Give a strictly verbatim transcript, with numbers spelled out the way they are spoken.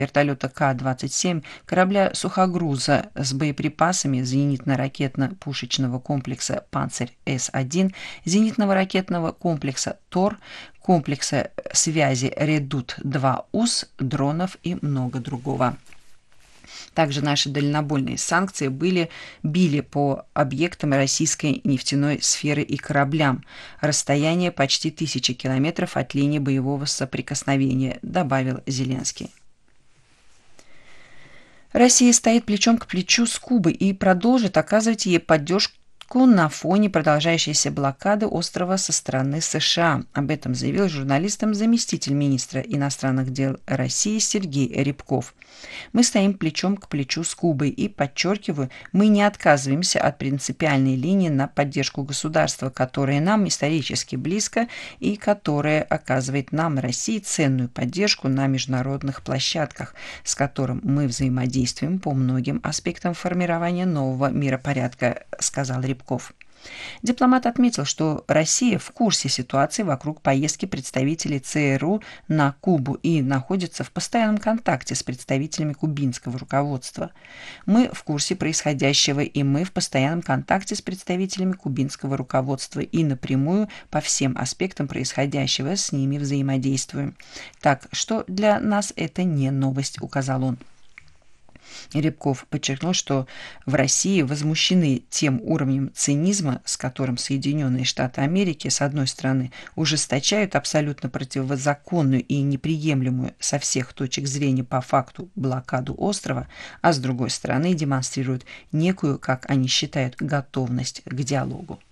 вертолета Ка двадцать семь, корабля сухогруза с боеприпасами зенитно-ракетно-пушечного комплекса «Панцирь С один», зенитного ракетного комплекса «Тор», комплекса связи «Редут-два УС», дронов и много другого. Также наши дальнобойные санкции были, били по объектам российской нефтяной сферы и кораблям. Расстояние почти тысячи километров от линии боевого соприкосновения, добавил Зеленский. Россия стоит плечом к плечу с Кубой и продолжит оказывать ей поддержку на фоне продолжающейся блокады острова со стороны США. Об этом заявил журналистам заместитель министра иностранных дел России Сергей Рябков. Мы стоим плечом к плечу с Кубой и, подчеркиваю, мы не отказываемся от принципиальной линии на поддержку государства, которое нам исторически близко и которое оказывает нам, России, ценную поддержку на международных площадках, с которым мы взаимодействуем по многим аспектам формирования нового миропорядка, сказал Рябков. Дипломат отметил, что Россия в курсе ситуации вокруг поездки представителей ЦРУ на Кубу и находится в постоянном контакте с представителями кубинского руководства. Мы в курсе происходящего, и мы в постоянном контакте с представителями кубинского руководства и напрямую по всем аспектам происходящего с ними взаимодействуем. Так что для нас это не новость, указал он. Рябков подчеркнул, что в России возмущены тем уровнем цинизма, с которым Соединенные Штаты Америки, с одной стороны, ужесточают абсолютно противозаконную и неприемлемую со всех точек зрения по факту блокаду острова, а с другой стороны демонстрируют некую, как они считают, готовность к диалогу.